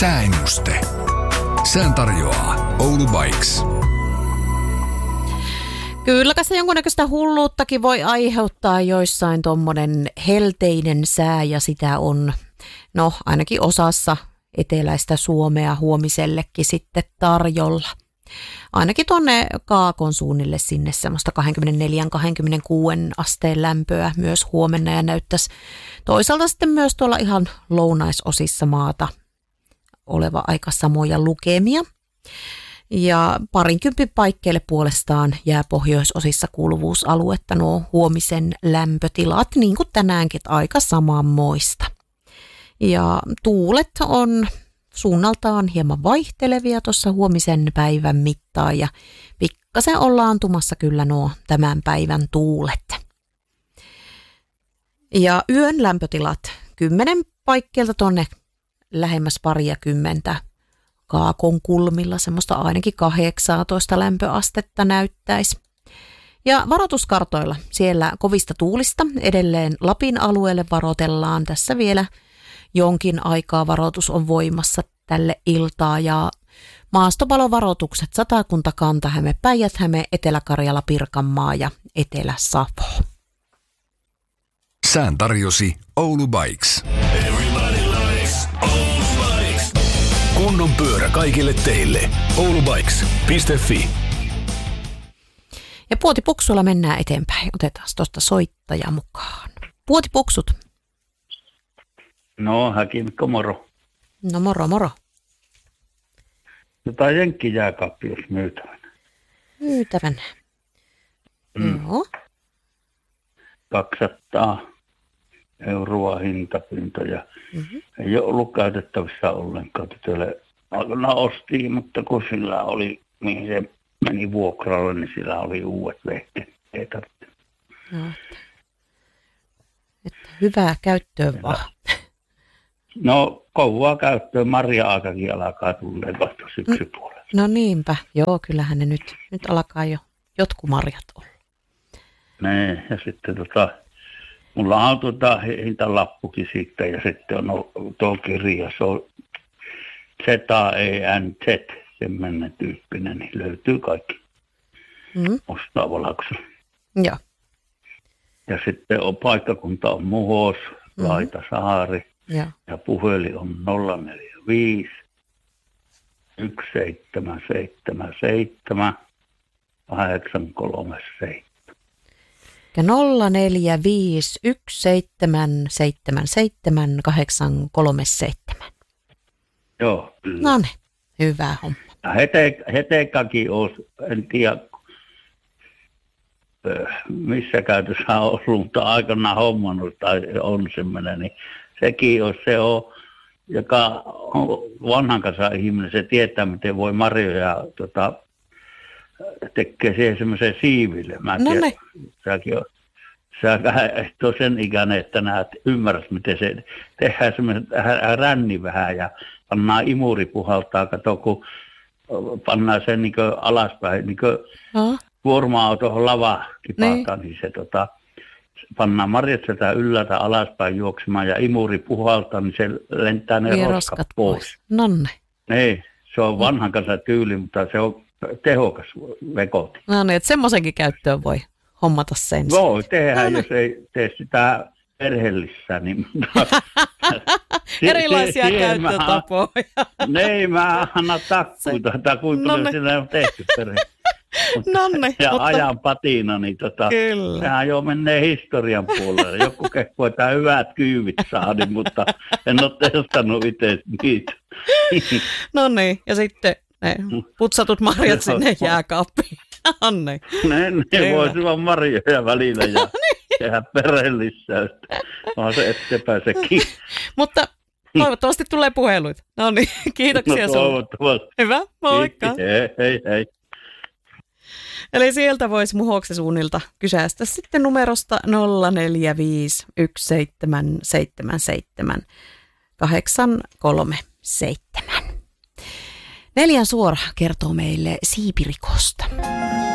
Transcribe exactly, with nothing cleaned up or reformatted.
Sääennuste. Sään tarjoaa Oulu Bikes. Kyllä tässä jonkunnäköistä hulluuttakin voi aiheuttaa joissain tommonen helteinen sää ja sitä on, no ainakin osassa eteläistä Suomea huomisellekin sitten tarjolla. Ainakin tuonne Kaakon suunnille sinne semmoista kaksikymmentäneljä kaksikymmentäkuusi asteen lämpöä myös huomenna ja näyttäisi toisaalta sitten myös tuolla ihan lounaisosissa maata oleva aika samoja lukemia. Ja parinkympin paikkeille puolestaan jää pohjoisosissa kuuluvuusaluetta nuo huomisen lämpötilat, niin kuin tänäänkin aika samanmoista. Ja tuulet on suunnaltaan hieman vaihtelevia tuossa huomisen päivän mittaan ja pikkasen ollaan tumassa kyllä nuo tämän päivän tuulet. Ja yön lämpötilat kymmenen paikkeilta tonne lähemmäs paria kymmentä. Kaakon kulmilla semmoista ainakin kahdeksantoista lämpöastetta näyttäisi. Ja varoituskartoilla siellä kovista tuulista edelleen Lapin alueelle varoitellaan. Tässä vielä jonkin aikaa varoitus on voimassa tälle iltaa ja maastopalovaroitukset Satakunta, Kanta-Häme, Päijät-Häme, Etelä-Karjala, Pirkanmaa ja Etelä-Savo. Sään tarjosi Oulu Bikes. Kunnon pyörä kaikille teille. oulubikes piste fi. Ja Puotipuksulla mennään eteenpäin. Otetaan tuosta soittaja mukaan. Puotipuksut. No, Häkimikko, moro. No moro, moro. Jotain jenkkijääkaappi, jos myytävänä. Myytävänä. Mm. Joo. kaksisataa euroa hintapinto ja mm-hmm. ei ole ollut käytettävissä ollenkaan. Tytölle aikana ostiin, mutta kun sillä oli, mihin se meni vuokralle, niin sillä oli uudet vehkeet. Ei tarvitse. No, että, että hyvää käyttöön vaan. No, kovaa käyttöön. Marja-aikakin alkaa tulla vasta syksypuolella. No niinpä. Joo, kyllähän ne nyt, nyt alkaa jo jotkut marjat olla. Nee, ja sitten tota, mulla on tuota hintalappukin siitä ja sitten on tuo kirja, se on Z E N Z, semmoinen tyyppinen, niin löytyy kaikki mm. ostavalaksi. Joo. Ja sitten on paikkakunta on Muhos, mm. Laitasaari ja. ja puhelin on nolla neljä viisi yksi seitsemän seitsemän seitsemän kahdeksan kolme seitsemän. Ja nolla neljä viisi yksi seitsemän seitsemän seitsemän kahdeksan kolme seitsemän. Joo, kyllä. No niin, hyvä homma. Ja hete, hetekakin olisi, en tiedä missä käytössä on ollut, mutta aikanaan hommannut tai on semmoinen, niin sekin olisi se on, joka on vanhan kanssa ihminen, se tietää miten voi marjoja tota, tekee siihen semmoisen siiville. Mä no tiedän, ne. säkin on, sä et ole sen ikäinen, että näet, ymmärrät miten se tehdään semmoinen ränni vähän ja pannaan imuri puhaltaa, kato kun pannaan sen niin alaspäin, niin kuin no. kuorma-auto lava kipataan, niin. niin se tota, pannaan marjat sieltä ylhäältä alaspäin juoksemaan ja imuri puhaltaa, niin se lentää ne roskat, roskat pois. pois. Nonne. Niin, se on vanhan kanssa tyyli, mutta se on tehokas vekoti. No niin, että semmoisenkin käyttöön voi hommata sen. Voi tehdä, no, jos ei tee sitä perheellissä. Niin, erilaisia si- käyttötapoja. Niin, mä annan takkuita, tai kuinka paljon sillä on tehty perheessä. Nonne, ja mutta ajan patina, niin tota, sehän jo menee historian puolelle. Joku kehkoo, että hyvät kyyvit saadi, mutta en ole testannut itse niitä. No niin, ja sitten ne putsatut marjat sinne jääkaappiin. Anne. Ne, ne voisi vaan marjoja välillä ja tehdä perheellissäystä. On se ettepä sekin. Mutta toivottavasti tulee puheluita. No niin, kiitoksia no, sinulle. Hyvä, moikka. Hei, hei, hei. Eli sieltä voisi Muhoksen suunnilta kysäistä sitten numerosta nolla neljä viisi yksi seitsemän seitsemän seitsemän kahdeksan kolme seitsemän. Neljän suora kertoo meille siipirikosta.